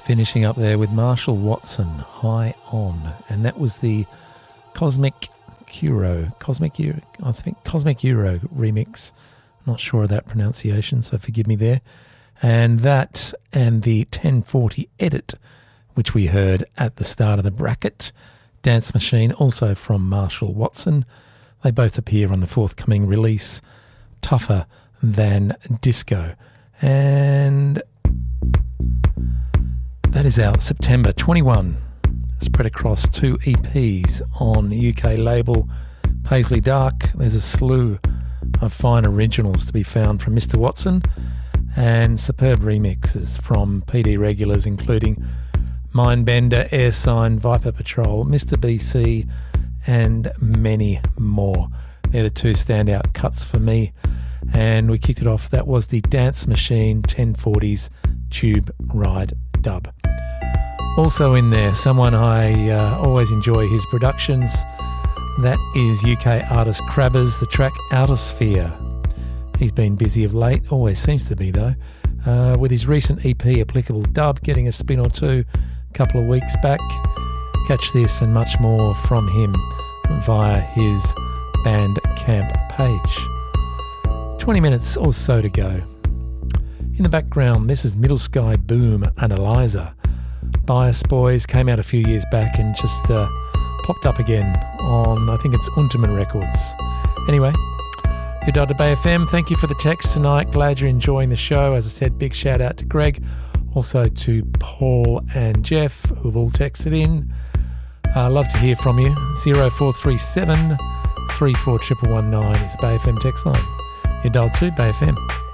Finishing up there with Marshall Watson, High On, and that was the Cosmic Euro remix. Not sure of that pronunciation, so forgive me there. And that and the 1040 edit, which we heard at the start of the bracket, Dance Machine, also from Marshall Watson. They both appear on the forthcoming release, Tougher Than Disco. And that is out September 21, spread across 2 EPs on UK label Paisley Dark. There's a slew of fine originals to be found from Mr. Watson and superb remixes from PD regulars including Mindbender, Airsign, Viper Patrol, Mr. BC and many more. They're the 2 standout cuts for me. And we kicked it off. That was the Dance Machine 1040s Tube Ride dub. Also in there, someone I always enjoy his productions. That is UK artist Crabbers, the track Outer Sphere. He's been busy of late, always seems to be though, with his recent EP Applicable Dub getting a spin or two a couple of weeks back. Catch this and much more from him via his Bandcamp page. 20 minutes or so to go. In the background, this is Middle Sky Boom and Eliza. Bias Boys came out a few years back and just popped up again on, I think it's Unterman Records. Anyway, you're dialed to Bay FM. Thank you for the text tonight. Glad you're enjoying the show. As I said, big shout out to Greg, also to Paul and Jeff, who've all texted in. Love to hear from you. 0437 34 119 is Bay FM text line. You're dialed to Bay FM.